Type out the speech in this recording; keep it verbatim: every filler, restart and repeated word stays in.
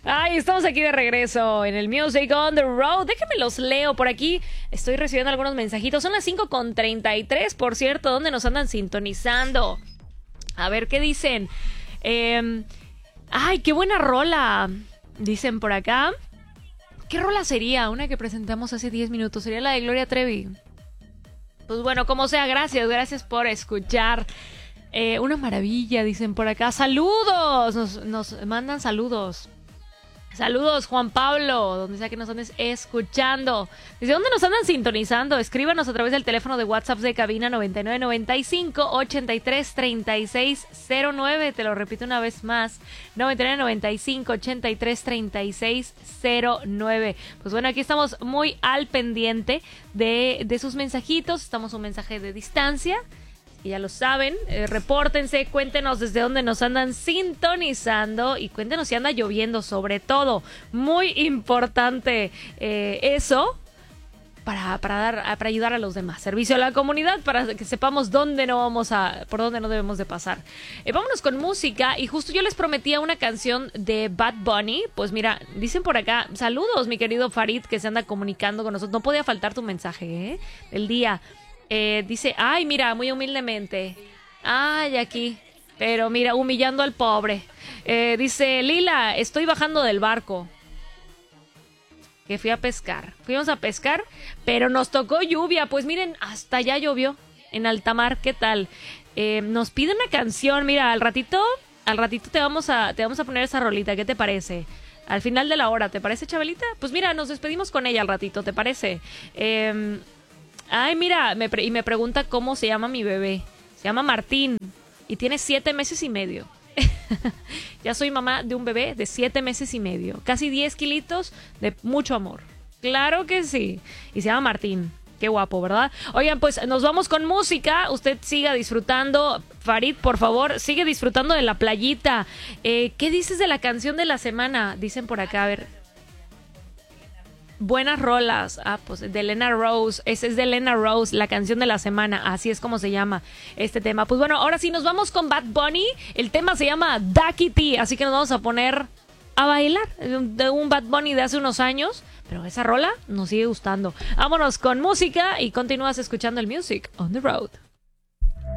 Ay, estamos aquí de regreso en el Music on the Road. Déjenme los leo por aquí. Estoy recibiendo algunos mensajitos. Son las cinco con treinta y tres, por cierto, ¿dónde nos andan sintonizando? A ver, ¿qué dicen? Eh, ay, qué buena rola. Dicen por acá. ¿Qué rola sería? Una que presentamos hace diez minutos. Sería la de Gloria Trevi. Pues bueno, como sea, gracias. Gracias por escuchar. Eh, una maravilla, dicen por acá. ¡Saludos! Nos, nos mandan saludos. Saludos, Juan Pablo, donde sea que nos andes escuchando. ¿Desde dónde nos andan sintonizando? Escríbanos a través del teléfono de WhatsApp de cabina noventa y nueve noventa y cinco, ochenta y tres, treinta y seis cero nueve. Te lo repito una vez más. noventa y nueve noventa y cinco, ochenta y tres, treinta y seis cero nueve. Pues bueno, aquí estamos muy al pendiente de, de sus mensajitos. Estamos un mensaje de distancia. Y ya lo saben, eh, repórtense, cuéntenos desde dónde nos andan sintonizando y cuéntenos si anda lloviendo, sobre todo. Muy importante eh, eso para, para, dar, para ayudar a los demás. Servicio a la comunidad para que sepamos dónde no vamos a, por dónde no debemos de pasar. Eh, vámonos con música y justo yo les prometía una canción de Bad Bunny. Pues mira, dicen por acá, saludos mi querido Farid que se anda comunicando con nosotros. No podía faltar tu mensaje, ¿eh? Del día. Eh, dice, ay, mira, muy humildemente. Ay, aquí. Pero mira, humillando al pobre. Eh, dice, Lila, estoy bajando del barco. Que fui a pescar. Fuimos a pescar, pero nos tocó lluvia. Pues miren, hasta allá llovió. En alta mar, ¿qué tal? Eh, nos pide una canción. Mira, al ratito, al ratito te vamos a, te vamos a poner esa rolita. ¿Qué te parece? Al final de la hora, ¿te parece, Chabelita? Pues mira, nos despedimos con ella al ratito, ¿te parece? Eh... Ay, mira, me pre- y me pregunta cómo se llama mi bebé. Se llama Martín y tiene siete meses y medio. Ya soy mamá de un bebé de siete meses y medio. Casi diez kilitos de mucho amor. Claro que sí. Y se llama Martín. Qué guapo, ¿verdad? Oigan, pues nos vamos con música. Usted siga disfrutando. Farid, por favor, sigue disfrutando de la playita. Eh, ¿Qué dices de la canción de la semana? Dicen por acá, a ver... Buenas rolas. Ah, pues de Elena Rose. Ese es de Elena Rose, la canción de la semana. Así es como se llama este tema. Pues bueno, ahora sí nos vamos con Bad Bunny. El tema se llama Ducky T. Así que nos vamos a poner a bailar de un Bad Bunny de hace unos años. Pero esa rola nos sigue gustando. Vámonos con música y continúas escuchando el Music on the Road.